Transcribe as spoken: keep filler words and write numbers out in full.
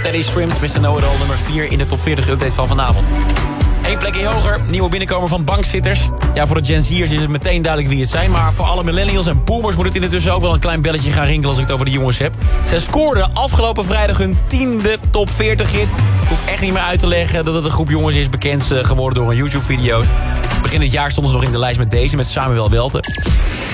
Teddy Swims, mister Know-It-All, nummer vier in de top veertig update van vanavond. Eén plekje hoger, nieuwe binnenkomer van bankzitters. Ja, voor de Gen Z'ers is het meteen duidelijk wie het zijn. Maar voor alle millennials en boomers moet het intussen ook wel een klein belletje gaan rinkelen als ik het over de jongens heb. Zij scoorden afgelopen vrijdag hun tiende top veertig hit. Ik hoef echt niet meer uit te leggen dat het een groep jongens is, bekend geworden door een YouTube-video. Begin dit jaar stonden ze nog in de lijst met deze, met Samuel Welte.